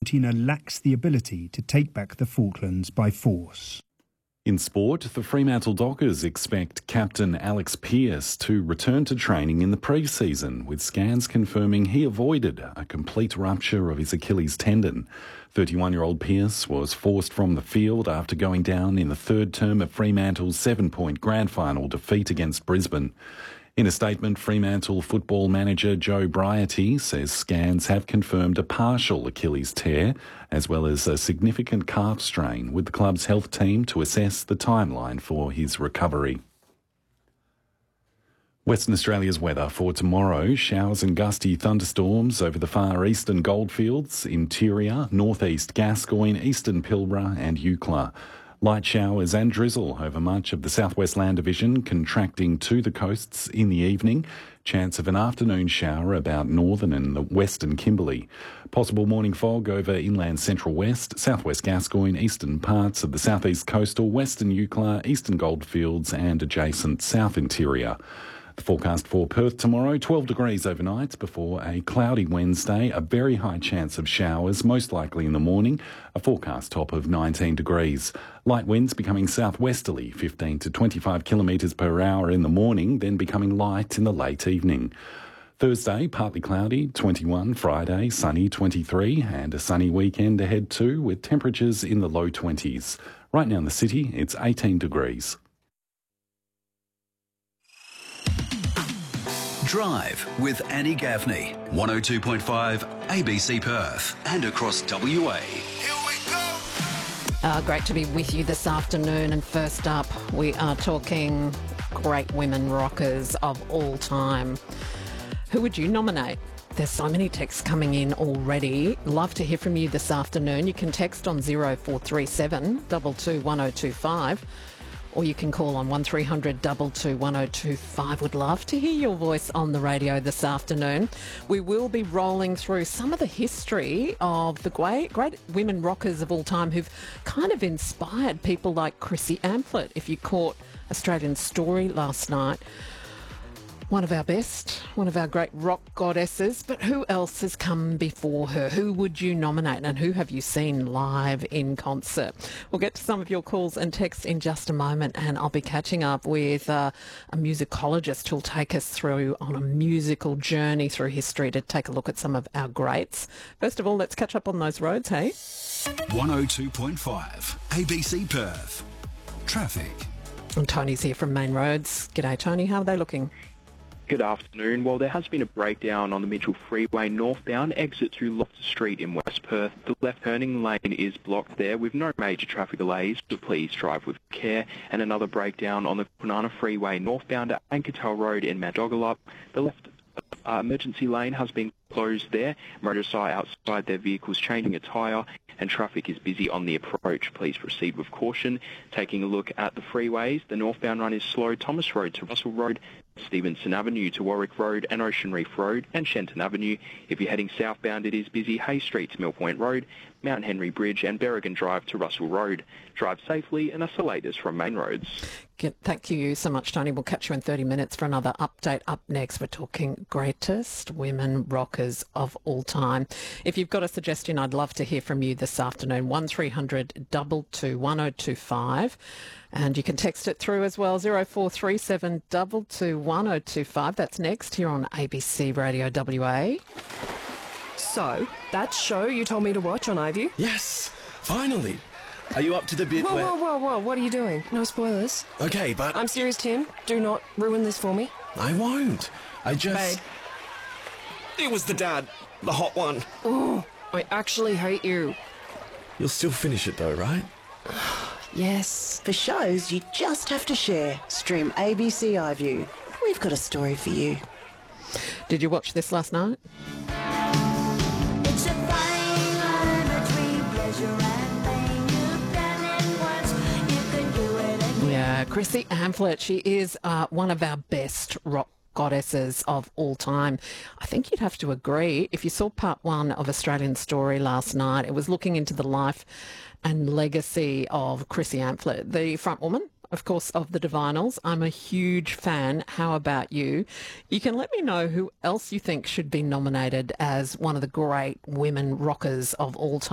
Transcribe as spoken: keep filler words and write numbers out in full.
Argentina lacks the ability to take back the Falklands by force. In sport, the Fremantle Dockers expect captain Alex Pearce to return to training in the pre-season, with scans confirming he avoided a complete rupture of his Achilles tendon. thirty-one-year-old Pearce was forced from the field after going down in the third term of Fremantle's seven-point grand final defeat against Brisbane. In a statement, Fremantle football manager Joe Briety says scans have confirmed a partial Achilles tear, as well as a significant calf strain, with the club's health team to assess the timeline for his recovery. Western Australia's weather for tomorrow: showers and gusty thunderstorms over the far eastern Goldfields, interior, northeast Gascoyne, eastern Pilbara and Eucla. Light showers and drizzle over much of the southwest land division, contracting to the coasts in the evening. Chance of an afternoon shower about northern and the western Kimberley. Possible morning fog over inland central west, southwest Gascoyne, eastern parts of the southeast coastal, western Eucla, eastern Goldfields and adjacent south interior. The forecast for Perth tomorrow: twelve degrees overnight before a cloudy Wednesday, a very high chance of showers, most likely in the morning, a forecast top of nineteen degrees. Light winds becoming southwesterly, fifteen to twenty-five kilometres per hour in the morning, then becoming light in the late evening. Thursday, partly cloudy, twenty-one. Friday, sunny, twenty-three, and a sunny weekend ahead too, with temperatures in the low twenties. Right now in the city, it's eighteen degrees. Drive with Annie Gaffney, one oh two point five A B C Perth and across W A. Here we go. Uh, great to be with you this afternoon. And first up, we are talking great women rockers of all time. Who would you nominate? There's so many texts coming in already. Love to hear from you this afternoon. You can text on zero four three seven, two two, one oh two five. Or you can call on one three hundred, two two, one oh two five. Would love to hear your voice on the radio this afternoon. We will be rolling through some of the history of the great, great women rockers of all time who've kind of inspired people like Chrissy Amphlett. If you caught Australian Story last night, one of our best, one of our great rock goddesses. But who else has come before her? Who would you nominate, and who have you seen live in concert? We'll get to some of your calls and texts in just a moment, and I'll be catching up with uh, a musicologist who'll take us through on a musical journey through history to take a look at some of our greats. First of all, let's catch up on those roads, hey? one oh two point five A B C Perth. Traffic. And Tony's here from Main Roads. G'day, Tony. How are they looking? Good afternoon. Well, there has been a breakdown on the Mitchell Freeway northbound exit to Loftus Street in West Perth. The left turning lane is blocked there with no major traffic delays, so please drive with care. And another breakdown on the Kwinana Freeway northbound at Ankertel Road in Mandogalup. The left uh, emergency lane has been closed there. Motorists are outside their vehicles changing a tyre, and traffic is busy on the approach. Please proceed with caution. Taking a look at the freeways, the northbound run is slow. Thomas Road to Russell Road, Stevenson Avenue to Warwick Road and Ocean Reef Road and Shenton Avenue. If you're heading southbound, it is busy. Hay Street to Mill Point Road, Mount Henry Bridge and Berrigan Drive to Russell Road. Drive safely, and that's the latest from Main Roads. Thank you so much, Tony. We'll catch you in thirty minutes for another update. Up next, we're talking greatest women rockers of all time. If you've got a suggestion, I'd love to hear from you this afternoon. one three hundred, two two, one oh two five. And you can text it through as well, zero four three seven, two two, one oh two five. That's next here on A B C Radio W A. So, that show you told me to watch on iView? Yes, finally. Are you up to the bit whoa, where... Whoa, whoa, whoa, what are you doing? No spoilers. Okay, but... I'm serious, Tim. Do not ruin this for me. I won't. I just... Babe. It was the dad. The hot one. Oh, I actually hate you. You'll still finish it though, right? Yes. For shows you just have to share. Stream A B C iView. We've got a story for you. Did you watch this last night? It's a fine line between pleasure and pain. You've done it once, you can do it again. Yeah, Chrissy Amphlett, she is uh, one of our best rock goddesses of all time. I think you'd have to agree. If you saw part one of Australian Story last night, it was looking into the life and legacy of Chrissy Amphlett, the front woman, of course, of the Divinals. I'm a huge fan. How about you? You can let me know who else you think should be nominated as one of the great women rockers of all time.